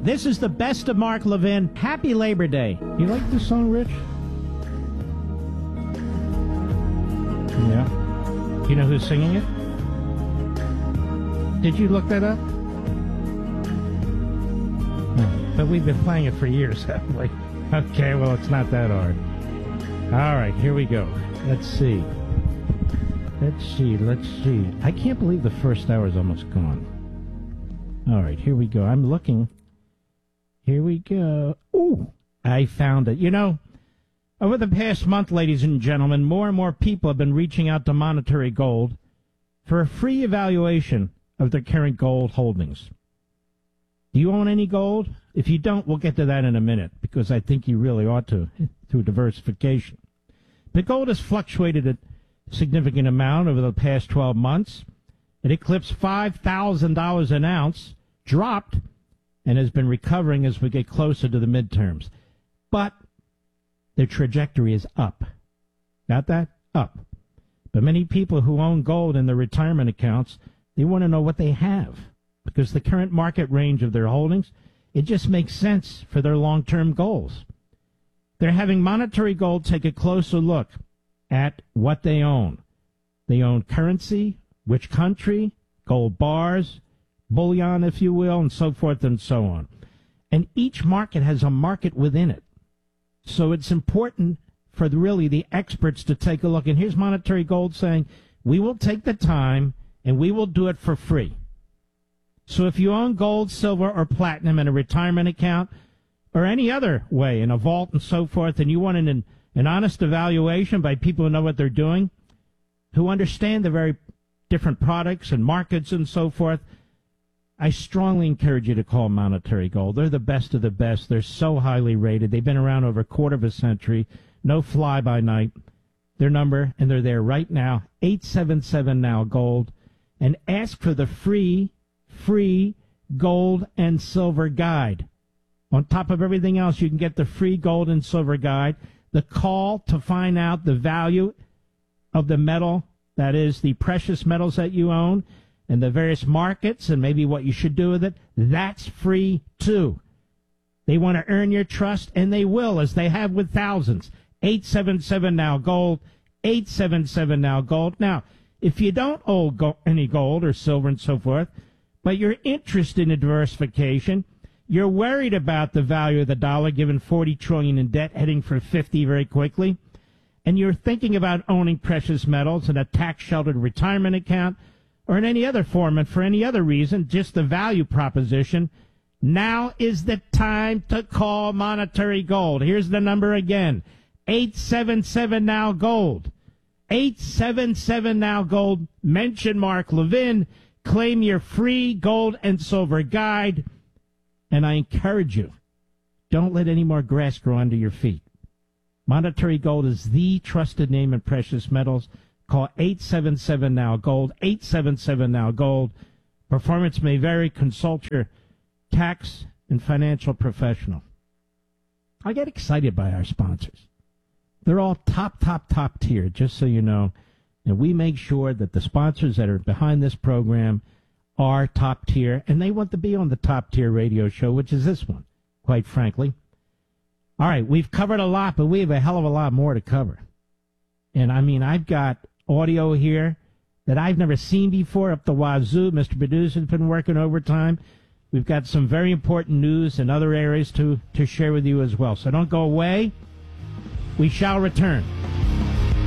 This is the best of Mark Levin. Happy Labor Day. You like this song, Rich? Yeah. You know who's singing it? Did you look that up? No. But we've been playing it for years, haven't we? Okay, well, it's not that hard. All right, here we go. Let's see. I can't believe the first hour is almost gone. All right, here we go. I'm looking. Here we go. Ooh, I found it. You know, over the past month, ladies and gentlemen, more and more people have been reaching out to Monetary Gold for a free evaluation of their current gold holdings. Do you own any gold? If you don't, we'll get to that in a minute, because I think you really ought to, through diversification. But gold has fluctuated a significant amount over the past 12 months. It eclipsed $5,000 an ounce, dropped, and has been recovering as we get closer to the midterms. But the trajectory is up. Got that? Up. But many people who own gold in their retirement accounts, they want to know what they have, because the current market range of their holdings, it just makes sense for their long-term goals. They're having Monetary Gold take a closer look at what they own. They own currency, which country, gold bars, bullion, if you will, and so forth and so on. And each market has a market within it. So it's important for the experts to take a look. And here's Monetary Gold saying, we will take the time and we will do it for free. So if you own gold, silver, or platinum in a retirement account or any other way in a vault and so forth, and you want an honest evaluation by people who know what they're doing, who understand the very different products and markets and so forth, I strongly encourage you to call Monetary Gold. They're the best of the best. They're so highly rated. They've been around over a quarter of a century. No fly-by-night. Their number, and they're there right now, 877-NOW-GOLD, and ask for the free gold and silver guide. On top of everything else, you can get the free gold and silver guide, the call to find out the value of the metal, that is, the precious metals that you own, and the various markets, and maybe what you should do with it. That's free, too. They want to earn your trust, and they will, as they have with thousands. 877-NOW-GOLD, 877-NOW-GOLD. Now, if you don't own any gold or silver and so forth, but you're interested in diversification, you're worried about the value of the dollar given $40 trillion in debt heading for 50 very quickly, and you're thinking about owning precious metals in a tax-sheltered retirement account or in any other form and for any other reason, just the value proposition, now is the time to call Monetary Gold. Here's the number again, 877-NOW-GOLD. 877-NOW-GOLD. Mention Mark Levin. Claim your free gold and silver guide. And I encourage you, don't let any more grass grow under your feet. Monetary Gold is the trusted name in precious metals. Call 877-NOW-GOLD, 877-NOW-GOLD. Performance may vary. Consult your tax and financial professional. I get excited by our sponsors. They're all top tier, just so you know. And we make sure that the sponsors that are behind this program are top tier, and they want to be on the top tier radio show, which is this one, quite frankly. All right, we've covered a lot, but we have a hell of a lot more to cover. And, I mean, I've got audio here that I've never seen before up the wazoo. Mr. Producer's been working overtime. We've got some very important news and other areas to share with you as well. So don't go away. We shall return.